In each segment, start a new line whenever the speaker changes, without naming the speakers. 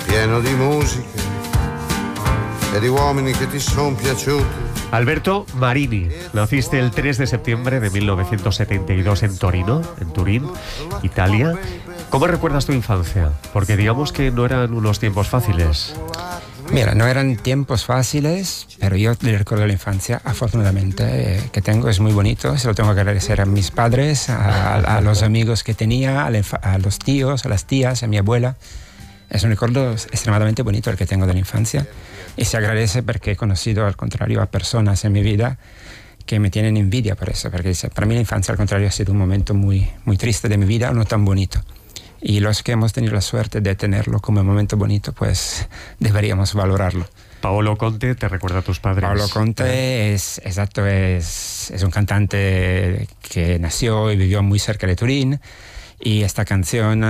pieno di musiche e di uomini che ti son piaciuti.
Alberto Marini, naciste el 3 de septiembre de 1972 en Torino, en Turín, Italia. ¿Cómo recuerdas tu infancia? Porque digamos que no eran unos tiempos fáciles.
Mira, no eran tiempos fáciles, pero yo le recuerdo la infancia, afortunadamente, que tengo. Es muy bonito, se lo tengo que agradecer a mis padres, a los amigos que tenía, a los tíos, a las tías, a mi abuela. Es un recuerdo extremadamente bonito el que tengo de la infancia y se agradece porque he conocido, al contrario, a personas en mi vida que me tienen envidia por eso, porque para mí la infancia, al contrario, ha sido un momento muy, muy triste de mi vida, no tan bonito. Y los que hemos tenido la suerte de tenerlo como un momento bonito, pues deberíamos valorarlo.
Paolo Conte te recuerda a tus padres.
Paolo Conte es un cantante que nació y vivió muy cerca de Turín. Y esta canción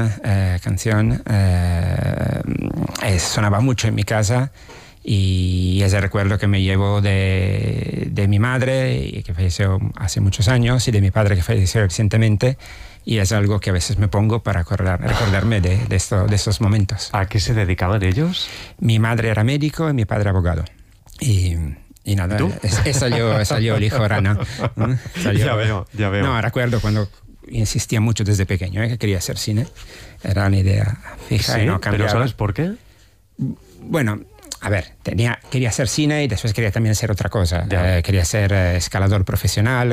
sonaba mucho en mi casa y es el recuerdo que me llevo de mi madre, que falleció hace muchos años, y de mi padre, que falleció recientemente, y es algo que a veces me pongo para recordarme de estos momentos.
¿A qué se dedicaban ellos?
Mi madre era médico y mi padre abogado. Y nada, salió el hijo rana.
Ya veo.
No, recuerdo cuando insistía mucho desde pequeño, que quería hacer cine. Era una idea fija.
¿Sí?
Y no cambiaba.
¿Pero sabes por qué?
Bueno, a ver, quería hacer cine y después quería también hacer otra cosa. Quería ser escalador profesional,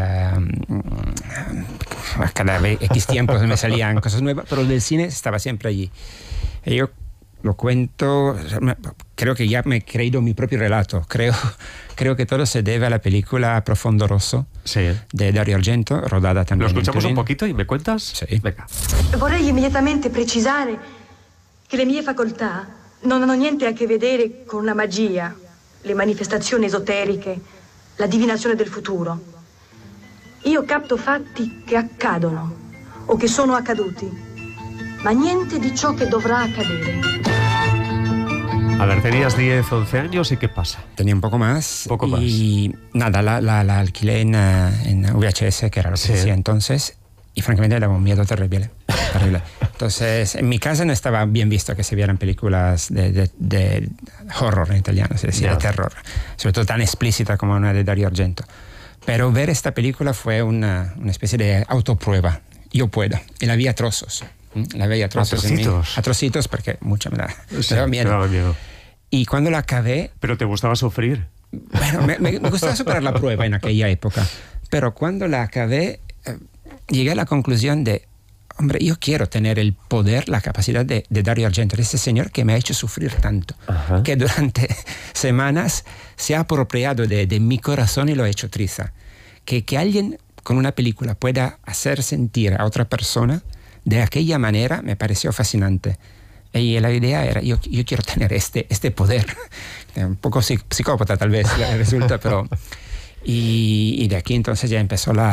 cada X tiempo me salían cosas nuevas, pero el del cine estaba siempre allí. Y yo lo cuento, creo que ya me he creído mi propio relato. Creo que todo se debe a la película Profondo Rosso, sí, de Dario Argento, rodada también.
¿Lo escuchamos un poquito y me cuentas?
Sí.
Venga.
Vorrei immediatamente precisare che le mie facoltà non hanno niente a che vedere con la magia, le manifestazioni esoteriche, la divinazione del futuro. Io capto fatti che accadono o che sono accaduti, ma niente di ciò che dovrà accadere.
A ver, tenías 10, 11 años y ¿qué pasa?
Tenía un poco más. Y nada, la alquilé en VHS, que era lo que decía entonces, y francamente daba un miedo terrible. Entonces, en mi casa no estaba bien visto que se vieran películas de horror en italiano, es decir, de terror, sobre todo tan explícita como una de Dario Argento. Pero ver esta película fue una especie de autoprueba. Yo puedo. Y la vi a trozos. La veía a trozos. A trocitos porque mucho me daba miedo. Y cuando la acabé...
¿Pero te gustaba sufrir?
Bueno, me gustaba superar la prueba en aquella época. Pero cuando la acabé, llegué a la conclusión de, hombre, yo quiero tener el poder, la capacidad de Dario Argento, de ese señor que me ha hecho sufrir tanto, que durante semanas se ha apropiado de mi corazón y lo ha hecho triza. Que alguien con una película pueda hacer sentir a otra persona de aquella manera me pareció fascinante. Y la idea era, yo quiero tener este poder. Un poco psicópata tal vez resulta, pero... Y de aquí entonces ya empezó el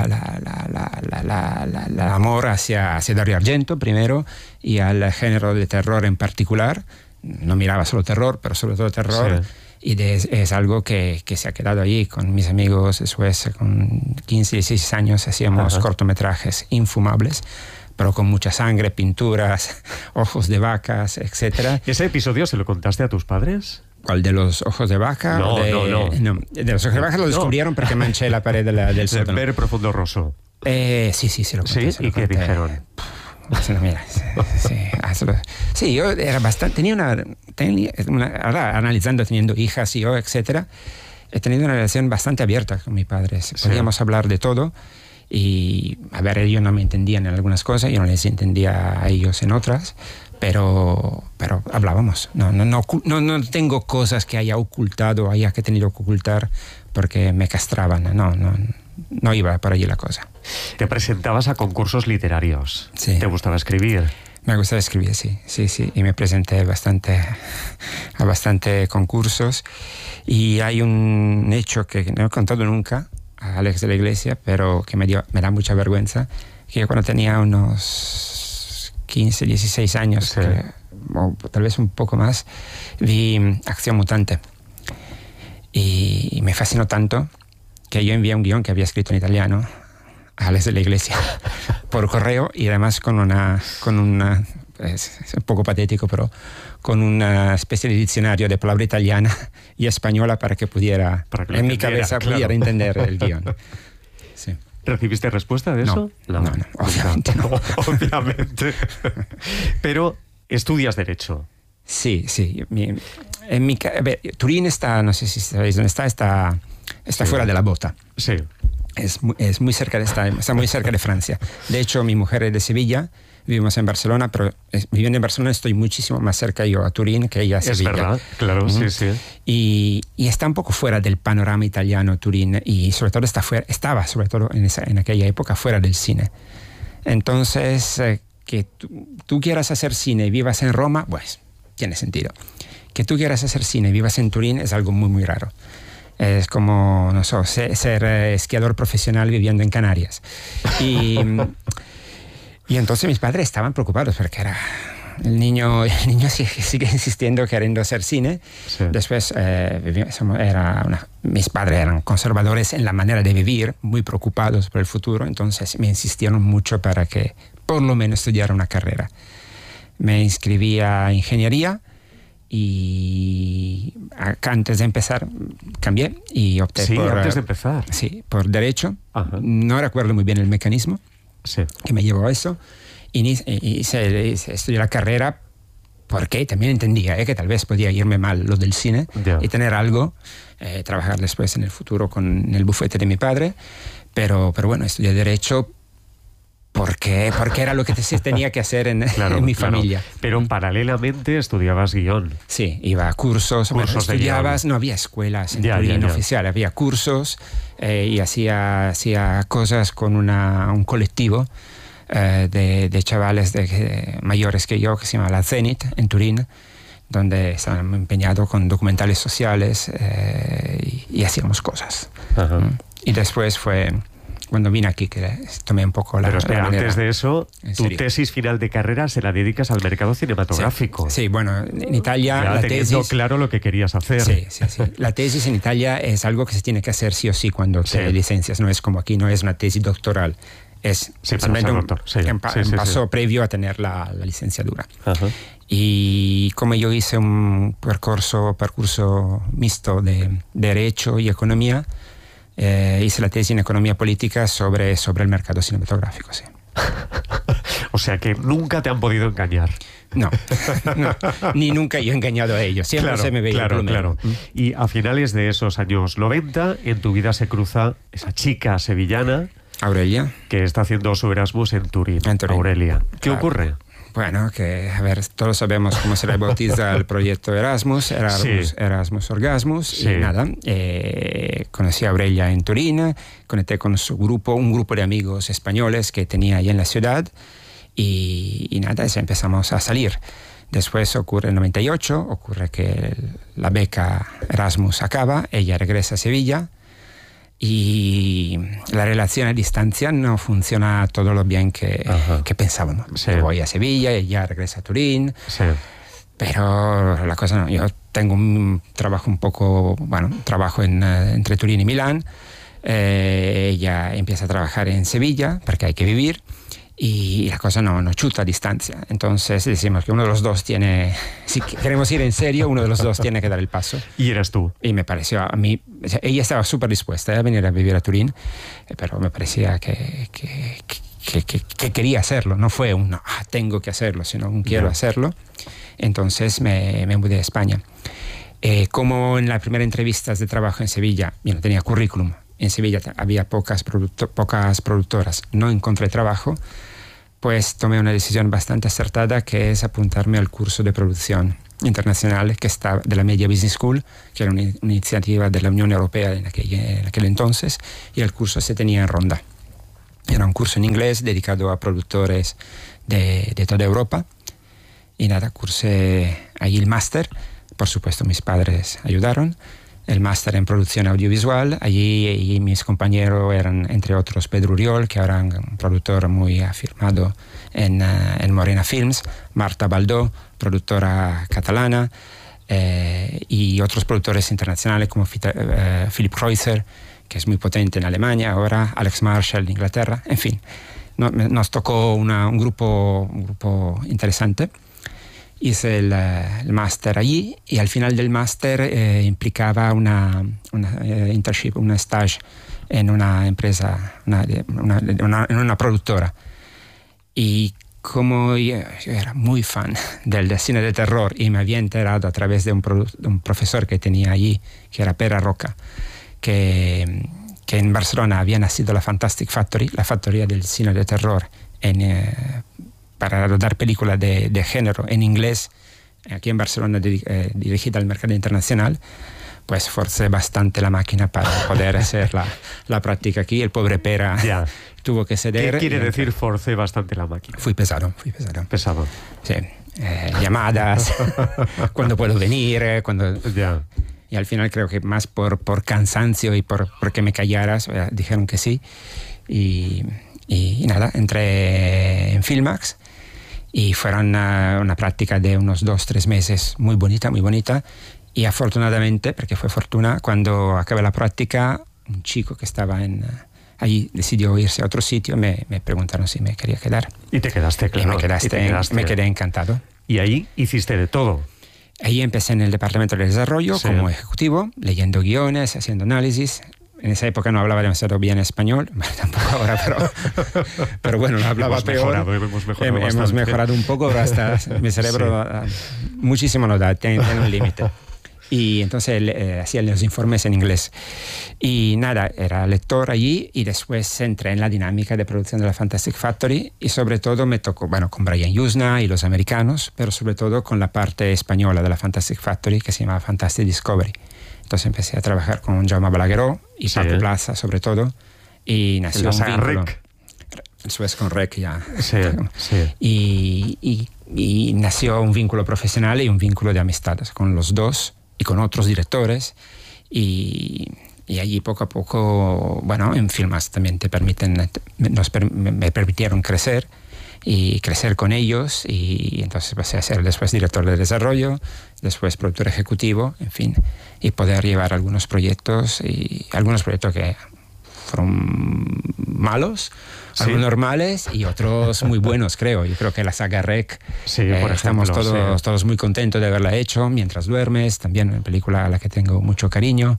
amor hacia Dario Argento primero y al género de terror en particular. No miraba solo terror, pero sobre todo terror. Sí. Y es algo que se ha quedado allí con mis amigos. Después, con 15, 16 años, hacíamos cortometrajes infumables, pero con mucha sangre, pinturas, ojos de vacas, etc.
¿Y ese episodio se lo contaste a tus padres?
¿Cuál? ¿De los ojos de vaca?
No.
De los ojos de vaca lo descubrieron porque manché la pared del sótano.
Ver Profondo Rosso.
Sí, lo conté.
¿Sí? ¿Y qué dijeron?
Mira, sí, yo era bastante... Ahora, analizando, teniendo hijas y yo, etc., he tenido una relación bastante abierta con mi padre. Podíamos hablar de todo. Y, a ver, ellos no me entendían en algunas cosas, yo no les entendía a ellos en otras, pero hablábamos. No tengo cosas que haya ocultado, haya que tenido que ocultar porque me castraban. No iba por allí la cosa.
Te presentabas a concursos literarios.
Sí.
¿Te gustaba escribir?
Me gustaba escribir, sí. Y me presenté a bastante concursos. Y hay un hecho que no he contado nunca a Alex de la Iglesia, pero que me da mucha vergüenza, que yo cuando tenía unos 15, 16 años, o tal vez un poco más, vi Acción Mutante. Y me fascinó tanto que yo envié un guión que había escrito en italiano a Alex de la Iglesia por correo, y además con una es un poco patético, pero con una especie de diccionario de palabra italiana y española para que pudiera, en mi cabeza,
claro,
pudiera entender el guión. Sí.
¿Recibiste respuesta de eso?
No, obviamente no.
Obviamente. Pero estudias Derecho.
Sí. Turín está, no sé si sabéis dónde está fuera de la bota.
Sí.
Es muy cerca está muy cerca de Francia. De hecho, mi mujer es de Sevilla, vivimos en Barcelona, pero viviendo en Barcelona estoy muchísimo más cerca yo a Turín que ella a Sevilla.
Es verdad, claro, sí.
Y está un poco fuera del panorama italiano Turín, y sobre todo estaba sobre todo en aquella época fuera del cine. Entonces, que tú quieras hacer cine y vivas en Roma, pues tiene sentido. Que tú quieras hacer cine y vivas en Turín es algo muy, muy raro. Es como, no sé, ser esquiador profesional viviendo en Canarias. Y entonces mis padres estaban preocupados porque el niño sigue insistiendo queriendo hacer cine. Sí. Después mis padres eran conservadores en la manera de vivir, muy preocupados por el futuro, entonces me insistieron mucho para que por lo menos estudiara una carrera. Me inscribí a ingeniería y antes de empezar cambié y opté
antes de empezar.
Sí, por Derecho.
Ajá.
No recuerdo muy bien el mecanismo que me llevó a eso. Y estudié la carrera porque también entendía que tal vez podía irme mal lo del cine y tener algo, trabajar después en el futuro con el bufete de mi padre. Pero bueno, estudié Derecho porque era lo que se tenía que hacer en mi familia.
Pero paralelamente estudiabas guión.
Sí, iba a cursos estudiabas, no había escuelas en Turín oficial, había cursos y hacía cosas con un colectivo de chavales mayores que yo, que se llama La Zenit, en Turín, donde estaban empeñados con documentales sociales y hacíamos cosas. Y después fue cuando vine aquí que tomé un poco la...
Pero espera, antes de eso, tu
serio.
tesis final de carrera se la dedicas al mercado cinematográfico.
Sí, bueno, en Italia
ya
la
teniendo
tesis...
claro lo que querías hacer.
Sí. La tesis en Italia es algo que se tiene que hacer sí o sí cuando te licencias. No es como aquí, no es una tesis doctoral. Es simplemente un paso previo a tener la licenciatura. Ajá. Y como yo hice un percurso mixto de Derecho y Economía, hice la tesis en Economía Política sobre el mercado cinematográfico, sí.
O sea que nunca te han podido engañar.
No, ni nunca yo he engañado a ellos. Siempre se me veía
claro. Y a finales de esos años 90, en tu vida se cruza esa chica sevillana,
Aurelia, que
está haciendo su Erasmus en Turín. Aurelia. ¿Qué ocurre?
Bueno, todos sabemos cómo se le bautiza el proyecto Erasmus Orgasmus, y nada, conocí a Aurelia en Turín, conecté con un grupo de amigos españoles que tenía ahí en la ciudad, y nada, empezamos a salir. Después ocurre el 98, ocurre que la beca Erasmus acaba, ella regresa a Sevilla, y la relación a distancia no funciona todo lo bien que pensábamos. Yo voy a Sevilla, ella regresa a Turín, pero la cosa no. Yo tengo un trabajo entre Turín y Milán, ella empieza a trabajar en Sevilla porque hay que vivir, y la cosa no chuta a distancia. Entonces decimos que uno de los dos si queremos ir en serio, uno de los dos tiene que dar el paso.
Y eras tú.
Y me pareció a mí, ella estaba súper dispuesta a venir a vivir a Turín, pero me parecía que quería hacerlo. No fue tengo que hacerlo, sino quiero hacerlo. Entonces me mudé a España. Como en las primeras entrevistas de trabajo en Sevilla, yo no tenía currículum. En Sevilla había pocas productoras, no encontré trabajo, pues tomé una decisión bastante acertada, que es apuntarme al curso de producción internacional que está de la Media Business School, que era una iniciativa de la Unión Europea en aquel entonces, y el curso se tenía en Ronda. Era un curso en inglés dedicado a productores de toda Europa, y nada, cursé ahí el máster. Por supuesto, mis padres ayudaron. El máster en producción audiovisual. Allí mis compañeros eran, entre otros, Pedro Uriol, que ahora es un productor muy afirmado en Morena Films, Marta Baldó, productora catalana, y otros productores internacionales como Philip Kreuzer, que es muy potente en Alemania ahora, Alex Marshall de Inglaterra, en fin. nos tocó un grupo interesante. Hice el máster allí y al final del máster implicaba una internship, un stage en una empresa, en una productora. Y como yo era muy fan del cine de terror y me había enterado a través de un profesor que tenía allí, que era Pere Roca, que en Barcelona había nacido la Fantastic Factory, la factoría del cine de terror para rodar películas de género en inglés, aquí en Barcelona dirigida al mercado internacional, pues forcé bastante la máquina para poder hacer la práctica aquí. El pobre Pera tuvo que ceder.
¿Qué quiere decir forcé bastante la máquina?
Fui pesado.
Pesado.
Sí. Llamadas, cuando puedo venir,
Ya.
Y al final creo que más por cansancio y porque me callaras, dijeron que sí. Y nada, entré en Filmax y fueron una práctica de unos 2-3 meses muy bonita. Y afortunadamente, porque fue fortuna, cuando acabé la práctica, un chico que estaba allí decidió irse a otro sitio, me preguntaron si me quería quedar.
Y te quedaste, claro.
Me quedé encantado.
Y ahí hiciste de todo.
Ahí empecé en el departamento de desarrollo como ejecutivo, leyendo guiones, haciendo análisis. En esa época no hablaba demasiado bien español, tampoco ahora, pero bueno, lo hablaba peor. Hemos mejorado un poco, pero hasta mi cerebro muchísimo no da, tiene un límite. Y entonces hacía los informes en inglés. Y nada, era lector allí y después entré en la dinámica de producción de la Fantastic Factory y sobre todo me tocó, con Brian Yuzna y los americanos, pero sobre todo con la parte española de la Fantastic Factory que se llamaba Fantastic Discovery. Entonces empecé a trabajar con Jaume Balagueró y Paco Plaza sobre todo y nació un vínculo. Después con Rec ya. Y nació un vínculo profesional y un vínculo de amistad con los dos y con otros directores y allí poco a poco, en Filmax también me permitieron crecer con ellos y entonces pasé a ser después director de desarrollo, después productor ejecutivo, en fin, y poder llevar algunos proyectos que fueron malos, algunos normales y otros muy buenos, creo. Yo creo que la saga Rec, por ejemplo, estamos todos muy contentos de haberla hecho. Mientras duermes, también una película a la que tengo mucho cariño.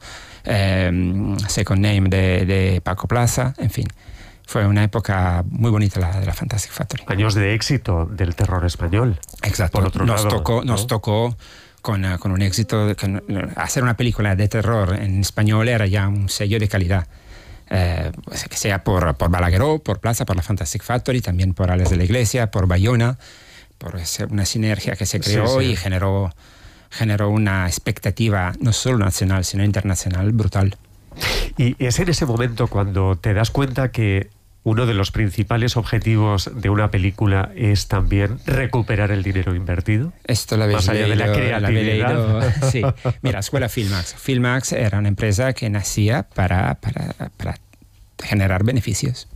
Second Name de Paco Plaza, en fin. Fue una época muy bonita de la Fantastic Factory.
Años de éxito del terror español.
Exacto. Por otro lado, nos tocó con un éxito. Hacer una película de terror en español era ya un sello de calidad. Que sea por Balagueró, por Plaza, por la Fantastic Factory, también por Ales de la Iglesia, por Bayona, por una sinergia que se creó y generó una expectativa no solo nacional, sino internacional brutal.
Y es en ese momento cuando te das cuenta que uno de los principales objetivos de una película es también recuperar el dinero invertido.
Esto lo habéis
más allá de la creatividad.
Sí. Mira, Escuela Filmax. Filmax era una empresa que nacía para generar beneficios.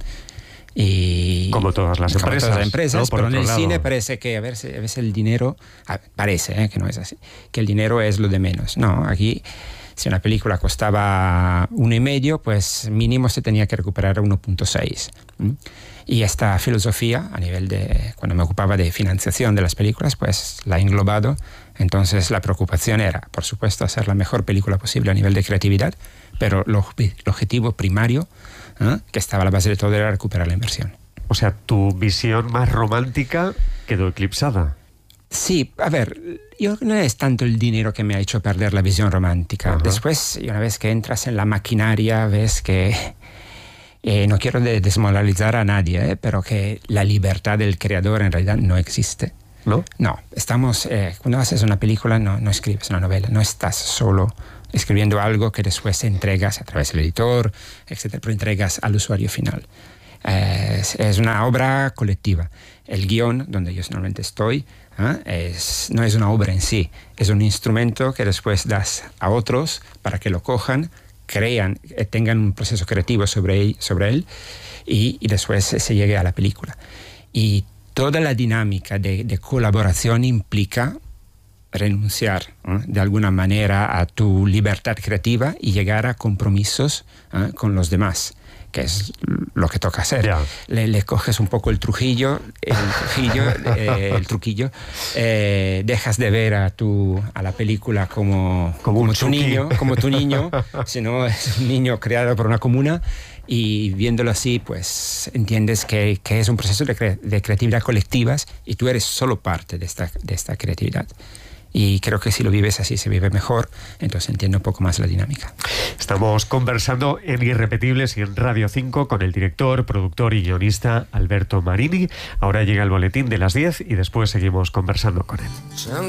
Y
como todas las empresas,
¿no? Pero en el cine parece que a veces el dinero, parece que no es así, que el dinero es lo de menos. No, aquí si una película costaba 1,5, pues mínimo se tenía que recuperar 1,6. Y esta filosofía, a nivel cuando me ocupaba de financiación de las películas, pues la he englobado. Entonces la preocupación era, por supuesto, hacer la mejor película posible a nivel de creatividad, pero el objetivo primario, que estaba a la base de todo, era recuperar la inversión.
O sea, tu visión más romántica quedó eclipsada.
Sí, a ver, yo no es tanto el dinero que me ha hecho perder la visión romántica. Uh-huh. Después, una vez que entras en la maquinaria, ves que, no quiero desmoralizar a nadie, pero que la libertad del creador en realidad no existe.
¿No?
No, cuando haces una película no escribes una novela, no estás solo escribiendo algo que después entregas a través del editor, etcétera, pero entregas al usuario final. Es una obra colectiva. El guión, donde yo normalmente estoy, no es una obra en sí, es un instrumento que después das a otros para que lo cojan, crean, tengan un proceso creativo sobre él y después se llegue a la película. Y toda la dinámica de colaboración implica renunciar de alguna manera a tu libertad creativa y llegar a compromisos con los demás, que es lo que toca hacer.
Ya.
Le coges un poco el truquillo, dejas de ver a la película como tu niño, sino es un niño creado por una comuna, y viéndolo así, pues entiendes que es un proceso de creatividad colectivas y tú eres solo parte de esta creatividad. Y creo que si lo vives así se vive mejor, entonces entiendo un poco más la dinámica.
Estamos conversando en Irrepetibles y en Radio 5 con el director, productor y guionista Alberto Marini. Ahora llega el boletín de las 10 y después seguimos conversando con él.